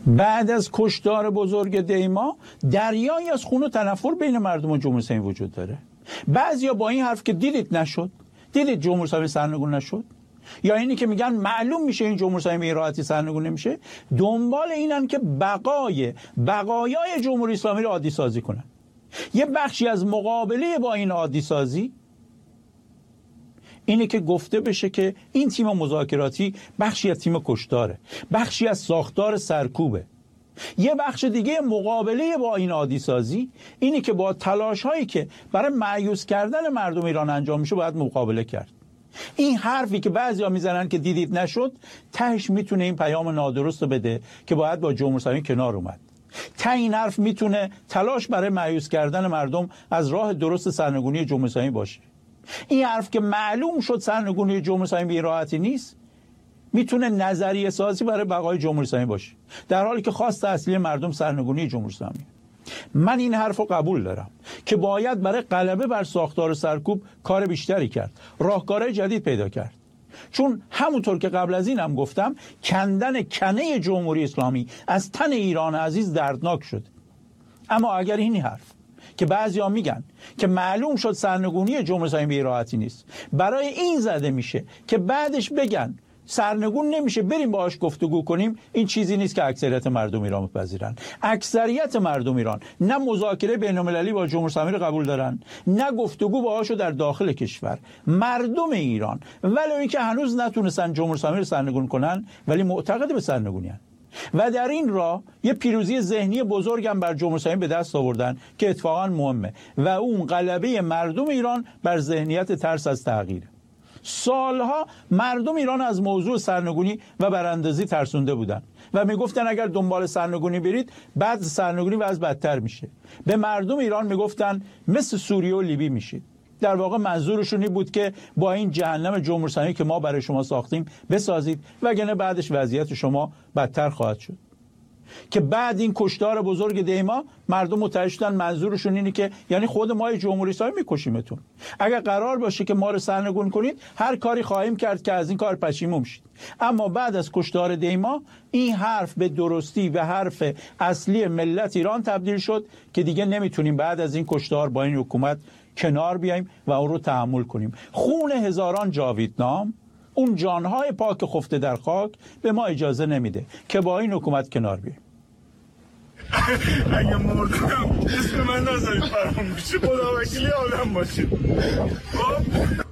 بعد از کشتار بزرگ دیما دریایی از خون و تنفر بین مردم جمهوری اسلامی وجود داره. بعضیا با این حرف که دیدید نشد، دیدید جمهوری اسلامی سرنگون نشد، یا اینی که میگن معلوم میشه این جمهوری اسلامی به این راحتی سرنگون نمیشه، دنبال اینن که بقایای جمهوری اسلامی رو عادی سازی کنن. یه بخشی از مقابله با این عادی سازی اینه که گفته بشه که این تیم مذاکراتی بخشی از تیم کشتاره، بخشی از ساختار سرکوبه. یه بخش دیگه مقابله با این عادی سازی اینه که با تلاش هایی که برای مایوس کردن مردم ایران انجام میشه باید مقابله کرد. این حرفی که بعضیا میزنن که دیدید نشد، تهش میتونه این پیام نادرست رو بده که باید با جمهوری اسلامی کنار اومد. ته این حرف میتونه تلاش برای مایوس کردن مردم از راه درست سرنگونی جمهوری اسلامی باشه. این حرف که معلوم شد سرنگونی جمهوری اسلامی به راحتی نیست، میتونه نظریه سازی برای بقای جمهوری اسلامی باشه، در حالی که خواست اصلی مردم سرنگونی جمهوری اسلامی. من این حرف رو قبول دارم که باید برای غلبه بر ساختار سرکوب کار بیشتری کرد، راهکارهای جدید پیدا کرد. چون همونطور که قبل از این هم گفتم، کندن کنه جمهوری اسلامی از تن ایران عزیز دردناک شد. اما اگر این حرف که بعضیا میگن که معلوم شد سرنگونی جمهوری اسلامی به راحتی نیست، برای این زده میشه که بعدش بگن سرنگون نمیشه بریم باهاش گفتگو کنیم، این چیزی نیست که اکثریت مردم ایران بپذیرن. اکثریت مردم ایران نه مذاکره بین‌المللی با جمهوری اسلامی رو قبول دارن، نه گفتگو باهاشو در داخل کشور. مردم ایران ولو اینکه هنوز نتونستن جمهوری اسلامی رو سرنگون کنن، ولی معتقد به سرنگونی هستن و در این راه یه پیروزی ذهنی بزرگم بر جمهوری اسلامی به دست آوردن که اتفاقا مهمه و اون غلبه مردم ایران بر ذهنیت ترس از تغییر. سالها مردم ایران از موضوع سرنگونی و براندازی ترسونده بودن و میگفتن اگر دنبال سرنگونی برید بعد سرنگونی وضع بدتر میشه. به مردم ایران میگفتن مثل سوریه و لیبی میشید. در واقع منظورشون این بود که با این جهنم جمهوری اسلامی که ما برای شما ساختیم بسازید، وگرنه بعدش وضعیت شما بدتر خواهد شد. که بعد این کشتار بزرگ دیما مردم متوجه شدن منظورشون اینه که یعنی خود ما جمهوری اسلامی میکشیمتون. اگر قرار باشه که ما رو سرنگون کنید، هر کاری خواهیم کرد که از این کار پشیمون شید. اما بعد از کشتار دیما این حرف به درستی و حرف اصلی ملت ایران تبدیل شد که دیگه نمیتونیم بعد از این کشتار با این حکومت کنار بیاییم و اون رو تحمل کنیم. خون هزاران جاویدنام، اون جانهای پاک خفته در خاک به ما اجازه نمیده که با این حکومت کنار بیاییم. اگه مردم اسم من نذارید برام بشه، خدا وکیلی آدم باشید.